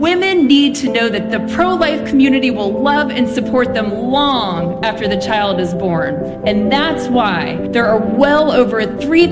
Women need to know that the pro-life community will love and support them long after the child is born. And that's why there are well over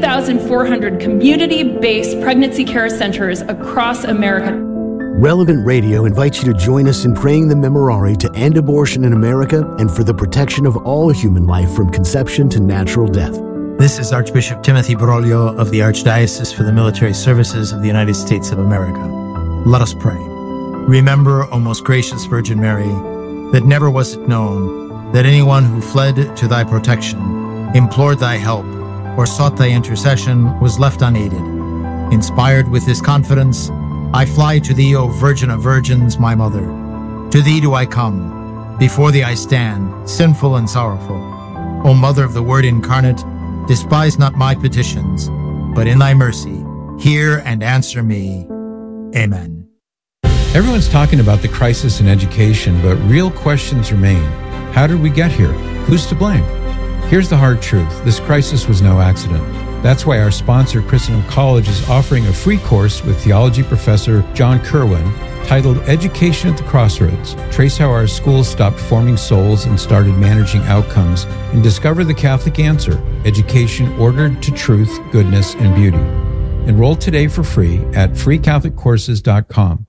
3,400 community-based pregnancy care centers across America. Relevant Radio invites you to join us in praying the Memorare to end abortion in America and for the protection of all human life from conception to natural death. This is Archbishop Timothy Broglio of the Archdiocese for the Military Services of the United States of America. Let us pray. Remember, O most gracious Virgin Mary, that never was it known that anyone who fled to thy protection, implored thy help, or sought thy intercession was left unaided. Inspired with this confidence, I fly to thee, O Virgin of Virgins, my Mother. To thee do I come. Before thee I stand, sinful and sorrowful. O Mother of the Word incarnate, despise not my petitions, but in thy mercy, hear and answer me. Amen. Everyone's talking about the crisis in education, but real questions remain. How did we get here? Who's to blame? Here's the hard truth. This crisis was no accident. That's why our sponsor, Christendom College, is offering a free course with theology professor John Kerwin titled Education at the Crossroads. Trace how our schools stopped forming souls and started managing outcomes, and discover the Catholic answer, education ordered to truth, goodness, and beauty. Enroll today for free at freecatholiccourses.com.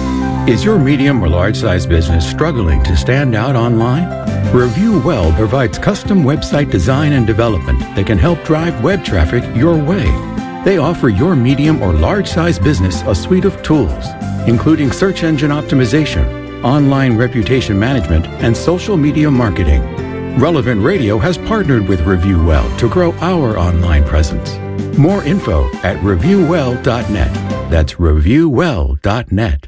Is your medium or large-size business struggling to stand out online? Review Well provides custom website design and development that can help drive web traffic your way. They offer your medium or large-size business a suite of tools, including search engine optimization, online reputation management, and social media marketing. Relevant Radio has partnered with Review Well to grow our online presence. More info at reviewwell.net. That's reviewwell.net.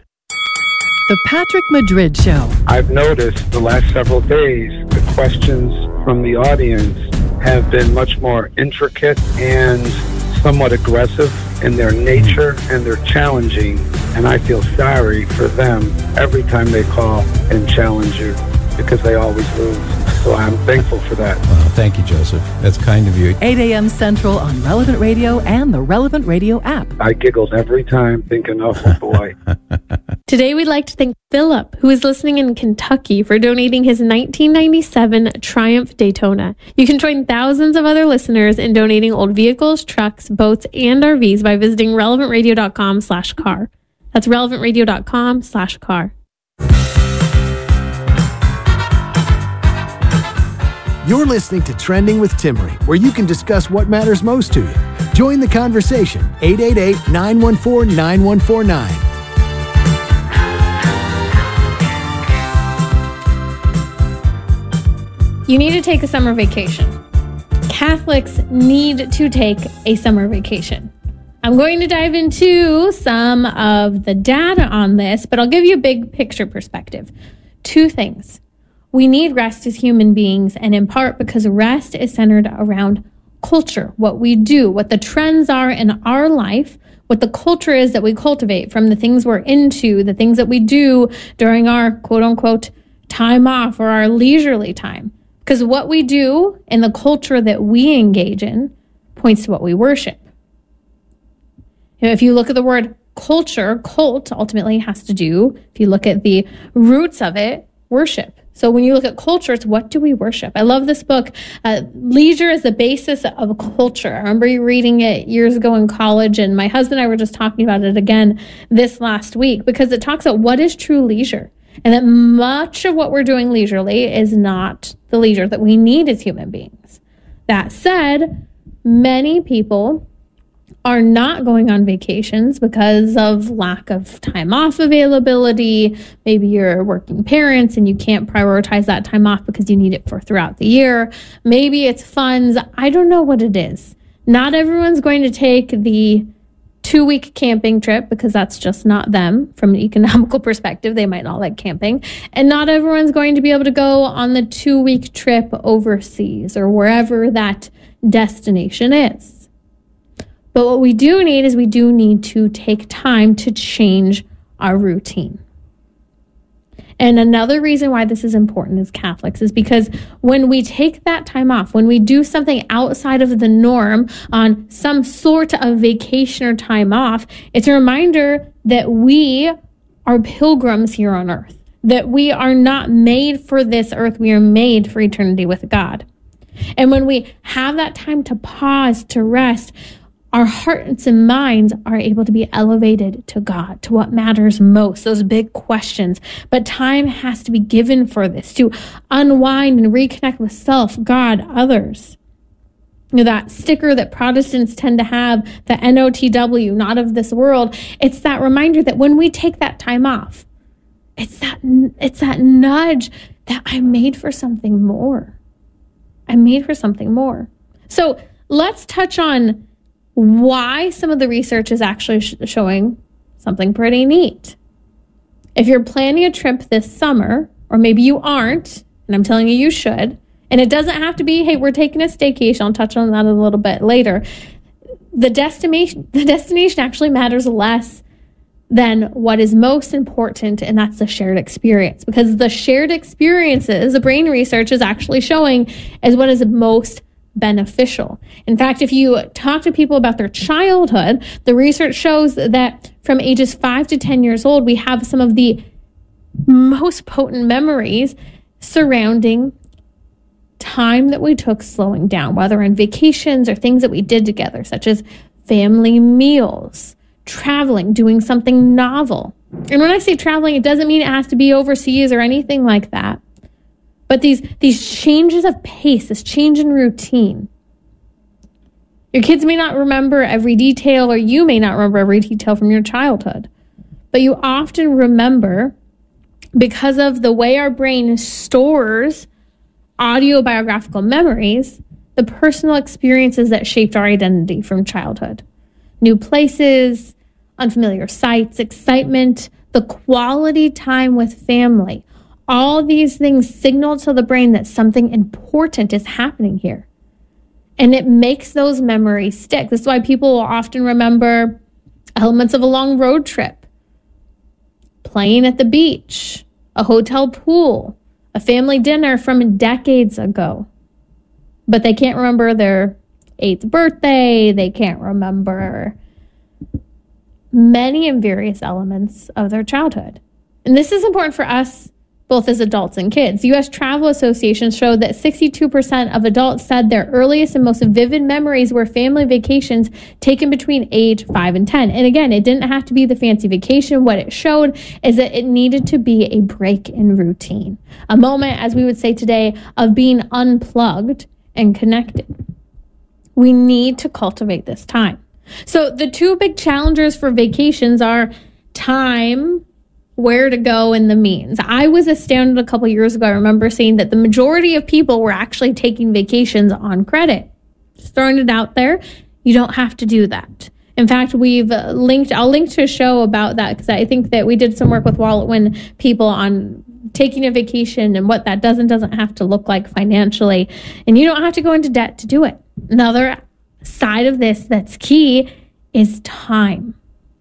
The Patrick Madrid Show. I've noticed the last several days, the questions from the audience have been much more intricate and somewhat aggressive in their nature, and they're challenging. And I feel sorry for them every time they call and challenge you, because they always lose. So I'm thankful for that. Well, thank you, Joseph. That's kind of you. 8 a.m. Central on Relevant Radio and the Relevant Radio app. I giggled every time thinking, oh boy. Today we'd like to thank Philip, who is listening in Kentucky, for donating his 1997 Triumph Daytona. You can join thousands of other listeners in donating old vehicles, trucks, boats, and RVs by visiting relevantradio.com/car. That's relevantradio.com/car. You're listening to Trending with Timmerie, where you can discuss what matters most to you. Join the conversation, 888-914-9149. You need to take a summer vacation. Catholics need to take a summer vacation. I'm going to dive into some of the data on this, but I'll give you a big picture perspective. Two things. We need rest as human beings, and in part because rest is centered around culture, what we do, what the trends are in our life, what the culture is that we cultivate from the things we're into, the things that we do during our quote-unquote time off or our leisurely time. Because what we do in the culture that we engage in points to what we worship. If you look at the word culture, cult ultimately has to do, if you look at the roots of it, worship. So when you look at culture, it's what do we worship? I love this book, Leisure is the Basis of a Culture. I remember reading it years ago in college, and my husband and I were just talking about it again this last week, because it talks about what is true leisure, and that much of what we're doing leisurely is not the leisure that we need as human beings. That said, many people are not going on vacations because of lack of time off availability. Maybe you're working parents and you can't prioritize that time off because you need it for throughout the year. Maybe it's funds. I don't know what it is. Not everyone's going to take the 2-week camping trip because that's just not them from an economical perspective. They might not like camping. And not everyone's going to be able to go on the 2-week trip overseas or wherever that destination is. But what we do need is we do need to take time to change our routine. And another reason why this is important as Catholics is because when we take that time off, when we do something outside of the norm on some sort of vacation or time off, it's a reminder that we are pilgrims here on earth, that we are not made for this earth. We are made for eternity with God. And when we have that time to pause, to rest, our hearts and minds are able to be elevated to God, to what matters most, those big questions. But time has to be given for this, to unwind and reconnect with self, God, others. You know, that sticker that Protestants tend to have, the NOTW, not of this world, it's that reminder that when we take that time off, it's that nudge that I'm made for something more. I'm made for something more. So let's touch on why some of the research is actually showing something pretty neat. If you're planning a trip this summer, or maybe you aren't, and I'm telling you, you should, and it doesn't have to be, hey, we're taking a staycation. I'll touch on that a little bit later. The destination actually matters less than what is most important, and that's the shared experience. Because the shared experiences, the brain research is actually showing, is what is most beneficial. In fact, if you talk to people about their childhood, the research shows that from ages 5 to 10 years old, we have some of the most potent memories surrounding time that we took slowing down, whether on vacations or things that we did together, such as family meals, traveling, doing something novel. And when I say traveling, it doesn't mean it has to be overseas or anything like that. But these changes of pace, this change in routine. Your kids may not remember every detail, or you may not remember every detail from your childhood. But you often remember, because of the way our brain stores autobiographical memories, the personal experiences that shaped our identity from childhood. New places, unfamiliar sights, excitement, the quality time with family. All these things signal to the brain that something important is happening here. And it makes those memories stick. This is why people will often remember elements of a long road trip, playing at the beach, a hotel pool, a family dinner from decades ago. But they can't remember their 8th birthday. They can't remember many and various elements of their childhood. And this is important for us, both as adults and kids. U.S. Travel Association showed that 62% of adults said their earliest and most vivid memories were family vacations taken between age 5 and 10. And again, it didn't have to be the fancy vacation. What it showed is that it needed to be a break in routine, a moment, as we would say today, of being unplugged and connected. We need to cultivate this time. So the two big challengers for vacations are time, where to go, and the means. I was astounded a couple years ago. I remember seeing that the majority of people were actually taking vacations on credit. Just throwing it out there. You don't have to do that. In fact, I'll link to a show about that, because I think that we did some work with Wallet Win people on taking a vacation and what that does and doesn't have to look like financially. And you don't have to go into debt to do it. Another side of this that's key is time.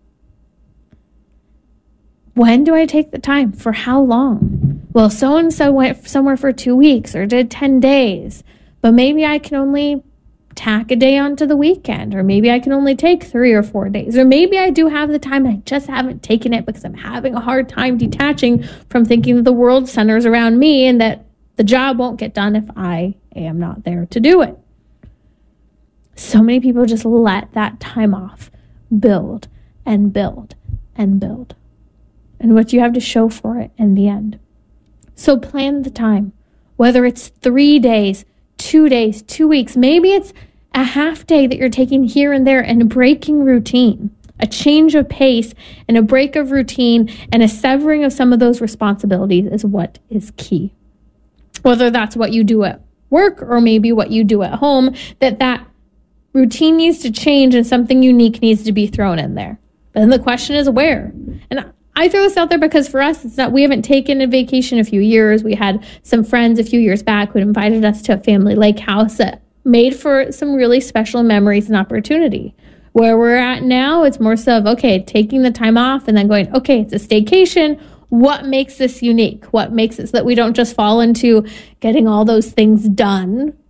When do I take the time? For how long? Well, so-and-so went somewhere for 2 weeks or did 10 days, but maybe I can only tack a day onto the weekend, or maybe I can only take 3 or 4 days, or maybe I do have the time and I just haven't taken it because I'm having a hard time detaching from thinking that the world centers around me and that the job won't get done if I am not there to do it. So many people just let that time off build and build and build. And what you have to show for it in the end. So plan the time, whether it's 3 days, 2 days, 2 weeks, maybe it's a half day that you're taking here and there, and breaking routine, a change of pace and a break of routine and a severing of some of those responsibilities is what is key. Whether that's what you do at work or maybe what you do at home, that routine needs to change and something unique needs to be thrown in there. But then the question is where? And I throw this out there because for us, it's not, we haven't taken a vacation in a few years. We had some friends a few years back who invited us to a family lake house that made for some really special memories and opportunity. Where we're at now, it's more so of, okay, taking the time off and then going, okay, it's a staycation. What makes this unique? What makes it so that we don't just fall into getting all those things done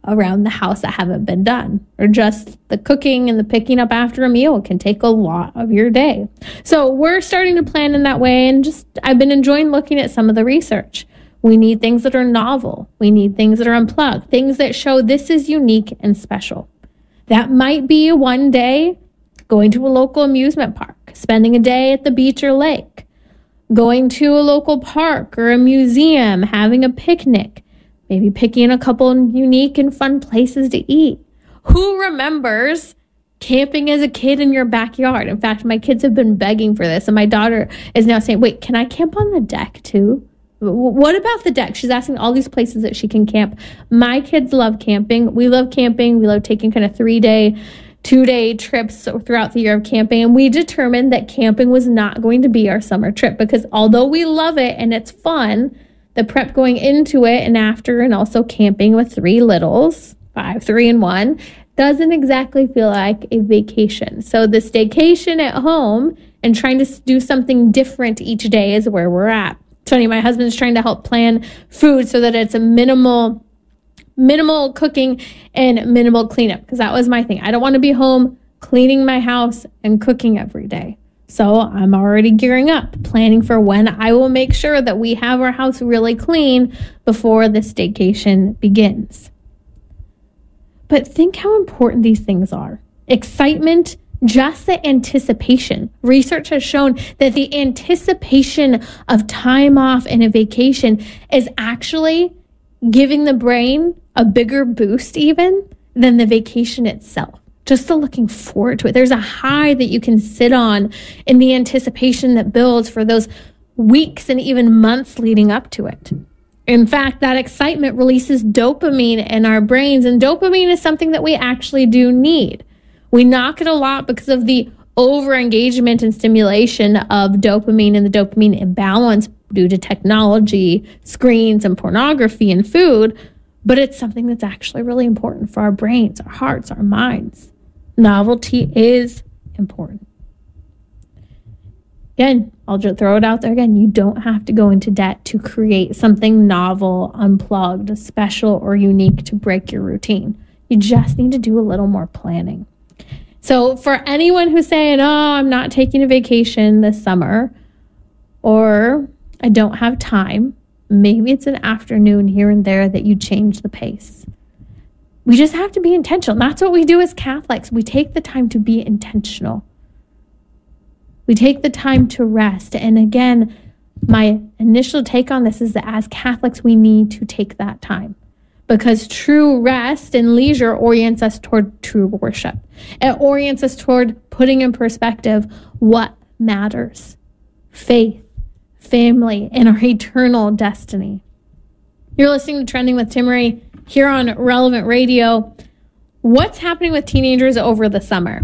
around the house that haven't been done, or just the cooking and the picking up after a meal can take a lot of your day. So we're starting to plan in that way, and I've been enjoying looking at some of the research. We need things that are novel. We need things that are unplugged, things that show this is unique and special. That might be one day going to a local amusement park, spending a day at the beach or lake, going to a local park or a museum, having a picnic, maybe picking a couple unique and fun places to eat. Who remembers camping as a kid in your backyard? In fact, my kids have been begging for this, and my daughter is now saying, wait, can I camp on the deck too? What about the deck? She's asking all these places that she can camp. My kids love camping. We love camping. We love taking kind of 3-day, 2-day trips throughout the year of camping. And we determined that camping was not going to be our summer trip, because although we love it and it's fun, the prep going into it and after, and also camping with 3 littles, 5, 3, and 1, doesn't exactly feel like a vacation. So the staycation at home and trying to do something different each day is where we're at. Tony, my husband's trying to help plan food so that it's a minimal cooking and minimal cleanup, because that was my thing. I don't want to be home cleaning my house and cooking every day. So I'm already gearing up, planning for when I will make sure that we have our house really clean before the staycation begins. But think how important these things are. Excitement, just the anticipation. Research has shown that the anticipation of time off and a vacation is actually giving the brain a bigger boost even than the vacation itself. Just the looking forward to it. There's a high that you can sit on in the anticipation that builds for those weeks and even months leading up to it. In fact, that excitement releases dopamine in our brains, and dopamine is something that we actually do need. We knock it a lot because of the over-engagement and stimulation of dopamine and the dopamine imbalance due to technology, screens, and pornography and food, but it's something that's actually really important for our brains, our hearts, our minds. Novelty is important. Again, I'll just throw it out there again. You don't have to go into debt to create something novel, unplugged, special, or unique to break your routine. You just need to do a little more planning. So for anyone who's saying, oh, I'm not taking a vacation this summer, or I don't have time, maybe it's an afternoon here and there that you change the pace. We just have to be intentional. That's what we do as Catholics. We take the time to be intentional. We take the time to rest. And again, my initial take on this is that as Catholics, we need to take that time, because true rest and leisure orients us toward true worship. It orients us toward putting in perspective what matters: faith, family, and our eternal destiny. You're listening to Trending with Timmerie here on Relevant Radio. What's happening with teenagers over the summer?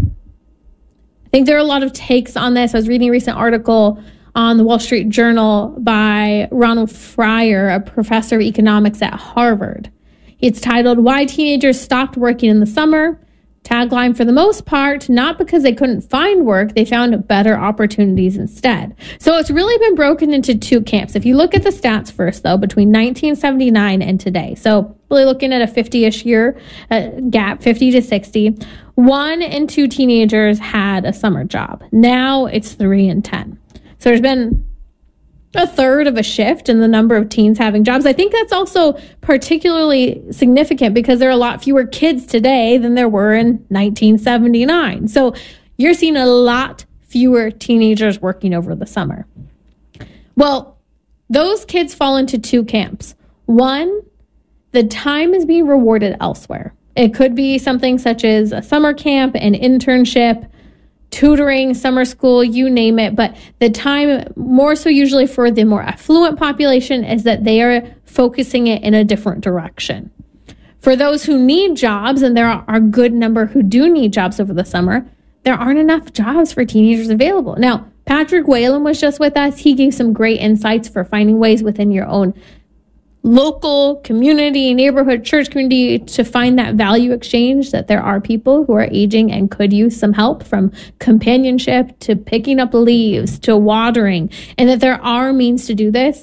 I think there are a lot of takes on this. I was reading a recent article on the Wall Street Journal by Ronald Fryer, a professor of economics at Harvard. It's titled, "Why Teenagers Stopped Working in the Summer." Tagline, for the most part, not because they couldn't find work, they found better opportunities instead. So it's really been broken into 2 camps. If you look at the stats first, though, between 1979 and today, so really looking at a 50-ish year gap, 50 to 60, 1 in 2 teenagers had a summer job. Now it's 3 in 10. So there's been a third of a shift in the number of teens having jobs. I think that's also particularly significant because there are a lot fewer kids today than there were in 1979. So you're seeing a lot fewer teenagers working over the summer. Well, those kids fall into 2 camps. One, the time is being rewarded elsewhere. It could be something such as a summer camp, an internship, tutoring, summer school, you name it. But the time, more so usually for the more affluent population, is that they are focusing it in a different direction. For those who need jobs, and there are a good number who do need jobs over the summer, there aren't enough jobs for teenagers available. Now, Patrick Whalen was just with us. He gave some great insights for finding ways within your own local community, neighborhood, church community to find that value exchange, that there are people who are aging and could use some help, from companionship to picking up leaves to watering, and that there are means to do this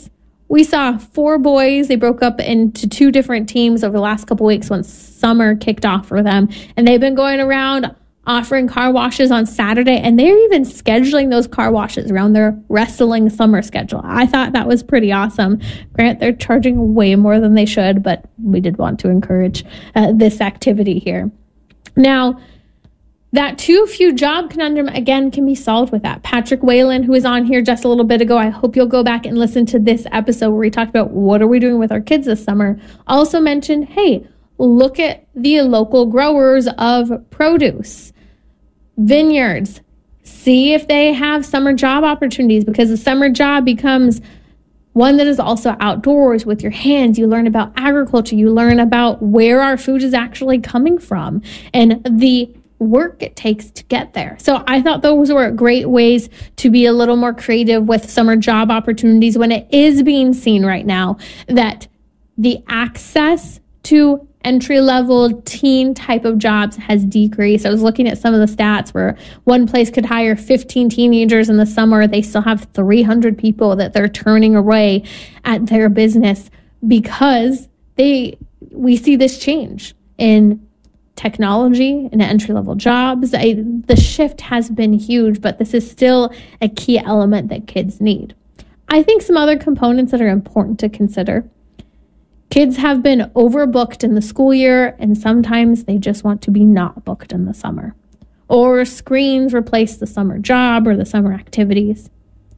We saw 4 boys. They broke up into 2 different teams over the last couple weeks once summer kicked off for them. And they've been going around offering car washes on Saturday. And they're even scheduling those car washes around their wrestling summer schedule. I thought that was pretty awesome. Grant, they're charging way more than they should, but we did want to encourage this activity here. Now, that too few job conundrum, again, can be solved with that. Patrick Whalen, who was on here just a little bit ago, I hope you'll go back and listen to this episode where we talked about what are we doing with our kids this summer. Also mentioned, hey, look at the local growers of produce, vineyards. See if they have summer job opportunities, because the summer job becomes one that is also outdoors with your hands. You learn about agriculture. You learn about where our food is actually coming from and the work it takes to get there. So I thought those were great ways to be a little more creative with summer job opportunities when it is being seen right now that the access to entry-level teen type of jobs has decreased. I was looking at some of the stats where one place could hire 15 teenagers in the summer. They still have 300 people that they're turning away at their business because we see this change in technology and entry-level jobs. The shift has been huge, but this is still a key element that kids need. I think some other components that are important to consider. Kids have been overbooked in the school year, and sometimes they just want to be not booked in the summer. Or screens replace the summer job or the summer activities.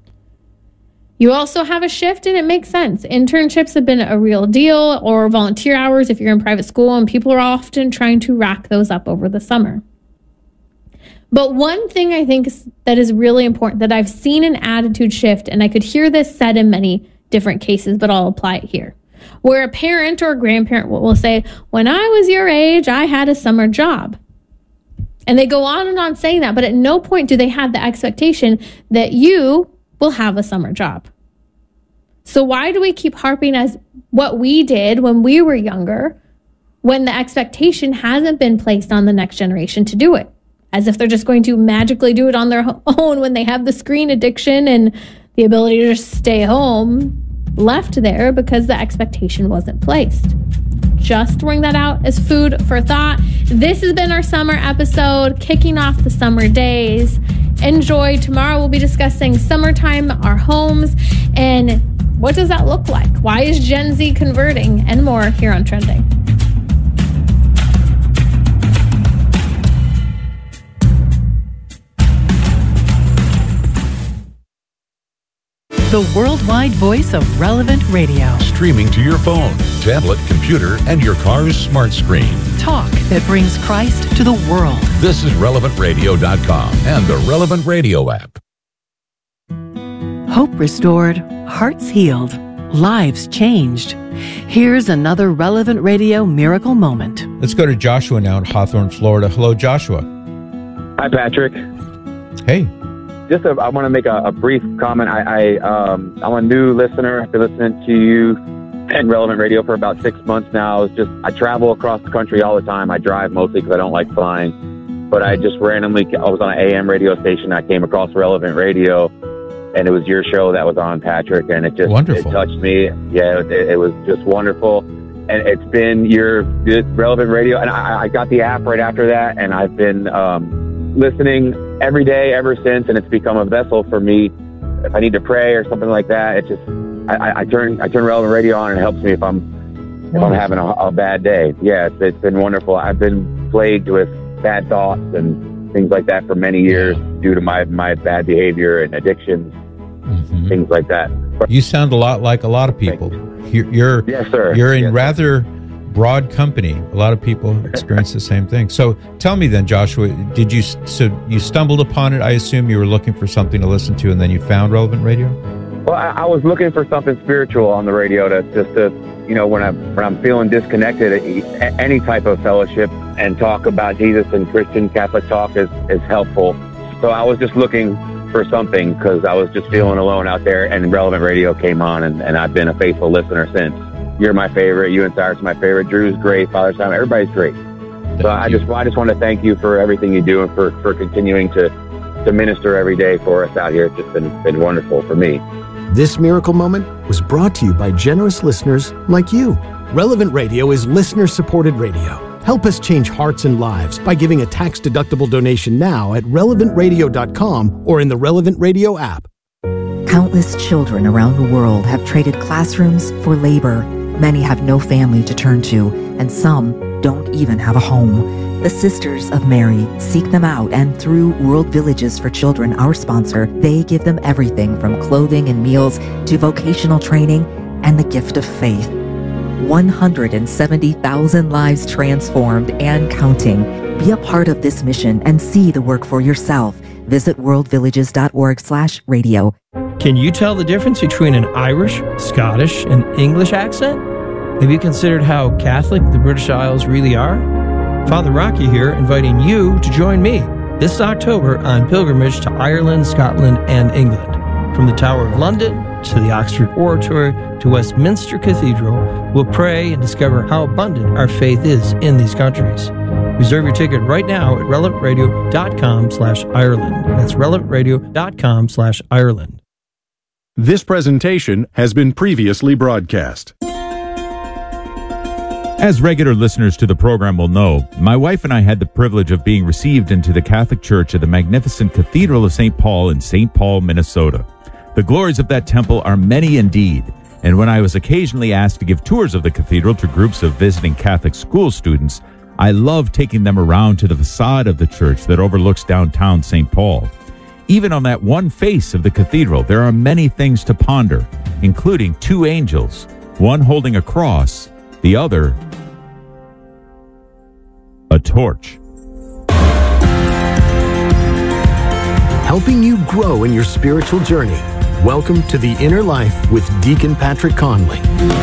You also have a shift, and it makes sense. Internships have been a real deal, or volunteer hours if you're in private school, and people are often trying to rack those up over the summer. But one thing I think that is really important, that I've seen an attitude shift, and I could hear this said in many different cases, but I'll apply it here, where a parent or a grandparent will say, when I was your age, I had a summer job. And they go on and on saying that, but at no point do they have the expectation that you will have a summer job. So why do we keep harping as what we did when we were younger, when the expectation hasn't been placed on the next generation to do it? As if they're just going to magically do it on their own when they have the screen addiction and the ability to just stay home left there because the expectation wasn't placed. Just throwing that out as food for thought. This has been our summer episode, kicking off the summer days. Enjoy. Tomorrow we'll be discussing summertime, our homes, and what does that look like? Why is Gen Z converting? And more here on Trending. The worldwide voice of Relevant Radio. Streaming to your phone, tablet, computer, and your car's smart screen. Talk that brings Christ to the world. This is RelevantRadio.com and the Relevant Radio app. Hope restored, hearts healed, lives changed. Here's another Relevant Radio miracle moment. Let's go to Joshua now in Hawthorne, Florida. Hello, Joshua. Hi, Patrick. Hey. I want to make a brief comment. I'm a new listener. I've been listening to you and Relevant Radio for about 6 months now. I travel across the country all the time. I drive mostly because I don't like flying. But I just randomly, I was on an AM radio station. I came across Relevant Radio, and it was your show that was on, Patrick. And it just it touched me. Yeah, it was just wonderful. And it's been your Relevant Radio. And I got the app right after that, and I've been listening every day ever since, and it's become a vessel for me. If I need to pray or something like that, I turn Relevant Radio on, and it helps me if I'm having a bad day. Yeah, it's been wonderful. I've been plagued with bad thoughts and things like that for many years due to my bad behavior and addictions, things like that. You sound a lot like a lot of people. You're yes, sir. You're in rather broad company. A lot of people experience the same thing. So tell me then, Joshua, you stumbled upon it? I assume you were looking for something to listen to, and then you found Relevant Radio? Well, I was looking for something spiritual on the radio to when I'm feeling disconnected, any type of fellowship and talk about Jesus and Christian Catholic talk is helpful. So I was just looking for something because I was just feeling alone out there, and Relevant Radio came on, and I've been a faithful listener since. You're my favorite. You and Cyrus are my favorite. Drew's great. Father Simon, everybody's great. So I just want to thank you for everything you do and for continuing to minister every day for us out here. It's just been wonderful for me. This miracle moment was brought to you by generous listeners like you. Relevant Radio is listener-supported radio. Help us change hearts and lives by giving a tax-deductible donation now at relevantradio.com or in the Relevant Radio app. Countless children around the world have traded classrooms for labor. Many have no family to turn to, and some don't even have a home. The Sisters of Mary seek them out, and through World Villages for Children, our sponsor, they give them everything from clothing and meals to vocational training and the gift of faith. 170,000 lives transformed and counting. Be a part of this mission and see the work for yourself. Visit worldvillages.org/radio. Can you tell the difference between an Irish, Scottish, and English accent? Have you considered how Catholic the British Isles really are? Father Rocky here, inviting you to join me this October on pilgrimage to Ireland, Scotland, and England. From the Tower of London to the Oxford Oratory to Westminster Cathedral, we'll pray and discover how abundant our faith is in these countries. Reserve your ticket right now at relevantradio.com/Ireland. That's relevantradio.com/Ireland. This presentation has been previously broadcast. As regular listeners to the program will know, my wife and I had the privilege of being received into the Catholic Church at the magnificent Cathedral of St. Paul in St. Paul, Minnesota. The glories of that temple are many indeed, and when I was occasionally asked to give tours of the cathedral to groups of visiting Catholic school students, I love taking them around to the facade of the church that overlooks downtown St. Paul. Even on that one face of the cathedral, there are many things to ponder, including two angels, one holding a cross, the other a torch. Helping you grow in your spiritual journey. Welcome to The Inner Life with Deacon Patrick Conley.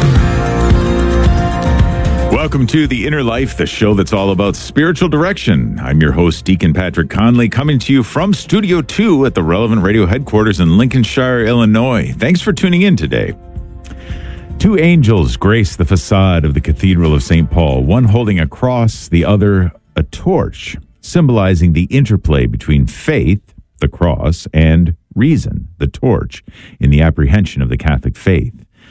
Welcome to The Inner Life, the show that's all about spiritual direction. I'm your host, Deacon Patrick Conley, coming to you from Studio 2 at the Relevant Radio headquarters in Lincolnshire, Illinois. Thanks for tuning in today. Two angels grace the facade of the Cathedral of St. Paul, one holding a cross, the other a torch, symbolizing the interplay between faith, the cross, and reason, the torch, in the apprehension of the Catholic faith.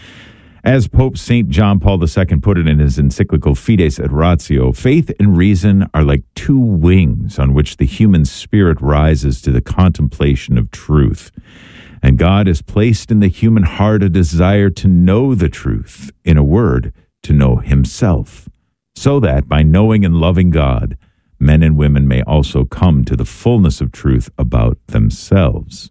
As Pope St. John Paul II put it in his encyclical Fides et Ratio, faith and reason are like two wings on which the human spirit rises to the contemplation of truth. And God has placed in the human heart a desire to know the truth, in a word, to know himself, so that by knowing and loving God, men and women may also come to the fullness of truth about themselves.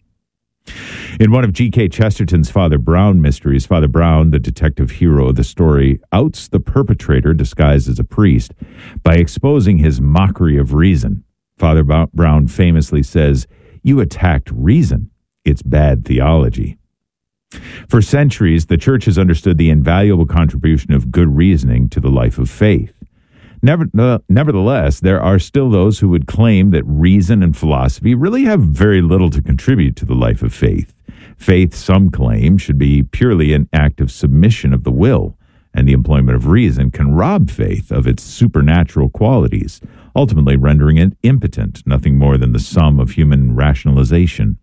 In one of G.K. Chesterton's Father Brown mysteries, Father Brown, the detective hero of the story, outs the perpetrator disguised as a priest by exposing his mockery of reason. Father Brown famously says, "You attacked reason. It's bad theology." For centuries, the Church has understood the invaluable contribution of good reasoning to the life of faith. Nevertheless, there are still those who would claim that reason and philosophy really have very little to contribute to the life of faith. Faith, some claim, should be purely an act of submission of the will, and the employment of reason can rob faith of its supernatural qualities, ultimately rendering it impotent, nothing more than the sum of human rationalization.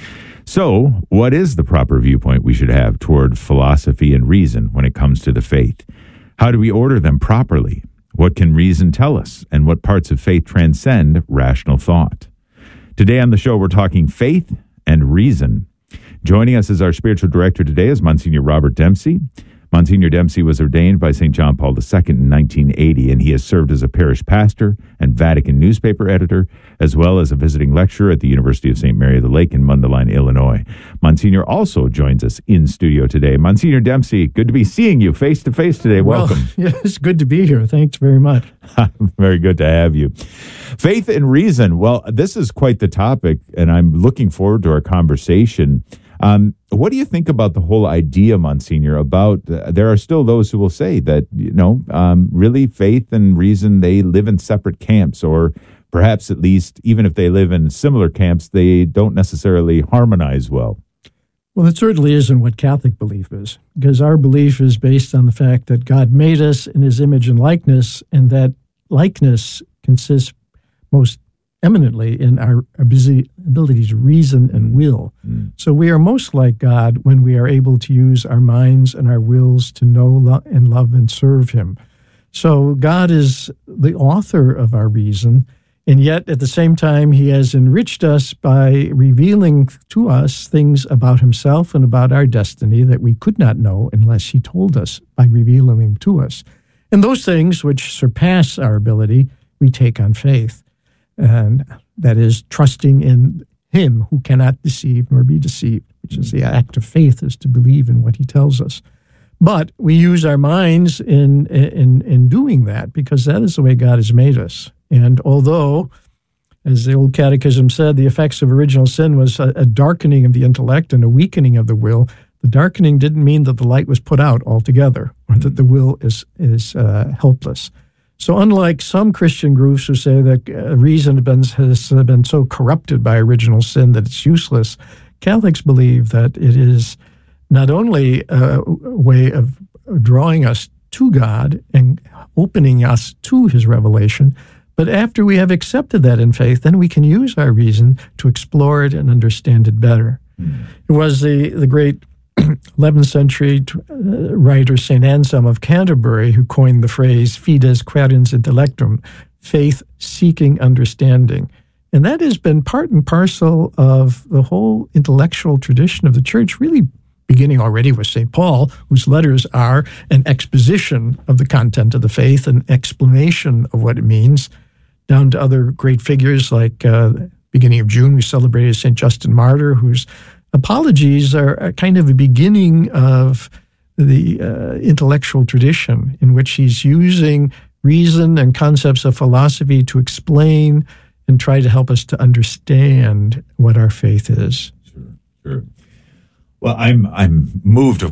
So, what is the proper viewpoint we should have toward philosophy and reason when it comes to the faith? How do we order them properly? What can reason tell us, and what parts of faith transcend rational thought? Today on the show, we're talking faith and reason. Joining us as our spiritual director today is Monsignor Robert Dempsey. Monsignor Dempsey was ordained by St. John Paul II in 1980, and he has served as a parish pastor and Vatican newspaper editor, as well as a visiting lecturer at the University of St. Mary of the Lake in Mundelein, Illinois. Monsignor also joins us in studio today. Monsignor Dempsey, good to be seeing you face-to-face today. Welcome. Well, it's good to be here. Thanks very much. Very good to have you. Faith and reason. Well, this is quite the topic, and I'm looking forward to our conversation. What do you think about the whole idea, Monsignor, about there are still those who will say that, really faith and reason, they live in separate camps, or perhaps at least even if they live in similar camps, they don't necessarily harmonize well? Well, it certainly isn't what Catholic belief is, because our belief is based on the fact that God made us in his image and likeness, and that likeness consists most eminently in our ability to reason and will. So we are most like God when we are able to use our minds and our wills to know and love and serve him. So God is the author of our reason, and yet at the same time, he has enriched us by revealing to us things about himself and about our destiny that we could not know unless he told us by revealing them to us. And those things which surpass our ability, we take on faith. And that is trusting in him who cannot deceive nor be deceived, which is the act of faith, is to believe in what he tells us. But we use our minds in doing that because that is the way God has made us. And although, as the old catechism said, the effects of original sin was a darkening of the intellect and a weakening of the will, the darkening didn't mean that the light was put out altogether or that the will is helpless. So unlike some Christian groups who say that reason has been so corrupted by original sin that it's useless, Catholics believe that it is not only a way of drawing us to God and opening us to his revelation, but after we have accepted that in faith, then we can use our reason to explore it and understand it better. It was the great 11th century writer St. Anselm of Canterbury who coined the phrase fides quaerens intellectum, faith seeking understanding. And that has been part and parcel of the whole intellectual tradition of the church, really beginning already with St. Paul, whose letters are an exposition of the content of the faith, an explanation of what it means, down to other great figures like beginning of June, we celebrated St. Justin Martyr, whose apologies are kind of the beginning of the intellectual tradition in which he's using reason and concepts of philosophy to explain and try to help us to understand what our faith is. Sure. Well, I'm moved, of